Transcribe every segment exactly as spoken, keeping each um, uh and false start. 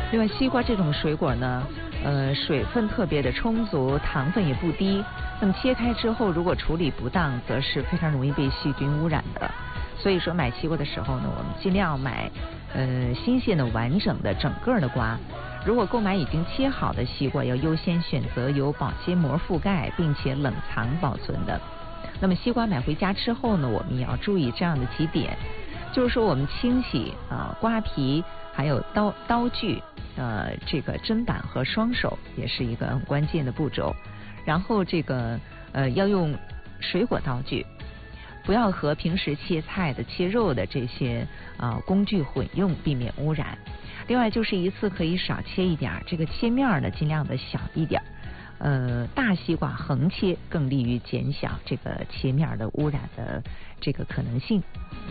另外，西瓜这种水果呢，呃，水分特别的充足，糖分也不低。那么切开之后，如果处理不当，则是非常容易被细菌污染的。所以说，买西瓜的时候呢，我们尽量买呃新鲜的、完整的、整个的瓜。如果购买已经切好的西瓜，要优先选择有保鲜膜覆盖并且冷藏保存的。那么西瓜买回家之后呢，我们也要注意这样的几点，就是说我们清洗啊、呃、瓜皮，还有刀刀具，呃这个砧板和双手也是一个很关键的步骤。然后这个呃要用水果刀具，不要和平时切菜的、切肉的这些啊、呃、工具混用，避免污染。另外就是一次可以少切一点，这个切面呢尽量的小一点。呃，大西瓜横切更利于减小这个切面的污染的这个可能性。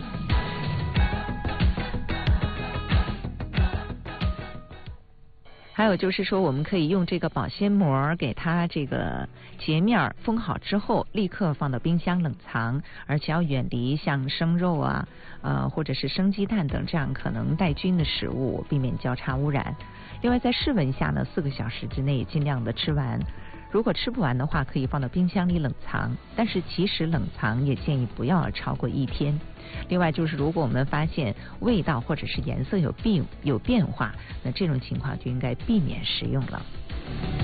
还有就是说，我们可以用这个保鲜膜给它这个截面封好之后，立刻放到冰箱冷藏，而且要远离像生肉啊、呃或者是生鸡蛋等这样可能带菌的食物，避免交叉污染。另外，在室温下呢，四个小时之内尽量的吃完。如果吃不完的话，可以放到冰箱里冷藏，但是其实冷藏也建议不要超过一天。另外就是，如果我们发现味道或者是颜色有变有变化，那这种情况就应该避免食用了。